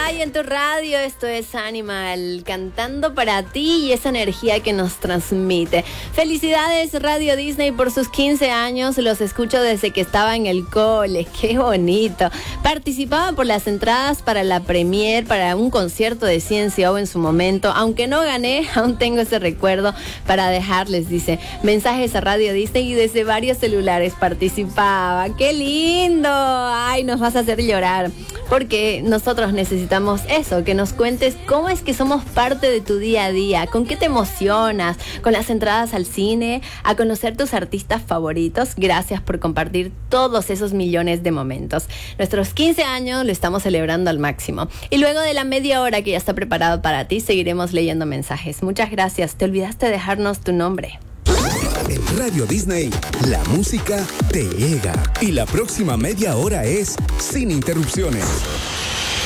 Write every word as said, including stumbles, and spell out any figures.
Hay en tu radio, esto es Animal, cantando para ti y esa energía que nos transmite. Felicidades Radio Disney por sus quince años, los escucho desde que estaba en el cole, qué bonito. Participaba por las entradas para la premier, para un concierto de C N C O en su momento, aunque no gané, aún tengo ese recuerdo para dejarles, dice, mensajes a Radio Disney y desde varios celulares participaba, qué lindo, ay, nos vas a hacer llorar, porque nosotros necesitamos eso, que nos cuentes cómo es que somos parte de tu día a día, con qué te emocionas, con las entradas al cine, a conocer tus artistas favoritos. Gracias por compartir todos esos millones de momentos. Nuestros quince años lo estamos celebrando al máximo. Y luego de la media hora que ya está preparado para ti, seguiremos leyendo mensajes. Muchas gracias. Te olvidaste de dejarnos tu nombre. En Radio Disney, la música te llega. Y la próxima media hora es sin interrupciones.